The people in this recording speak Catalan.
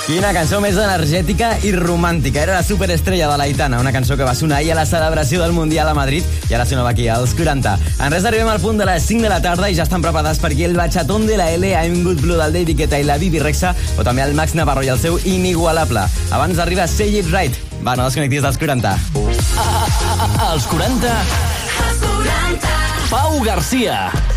Quina cançó més energètica i romàntica. Era la superestrella de l'Aitana, una cançó que va sonar ahir a la celebració del Mundial a Madrid i ara sonava aquí als 40. En res arribem al punt de les 5 de la tarda i ja estan preparats per aquí el bachatón de la L, I'm Good Blue del David Guetta i la Bibi Rexha, o també el Max Navarro i el seu inigualable. Abans arriba Say It Right. Va, no desconnectis dels 40. Els 40. Pau Garcia.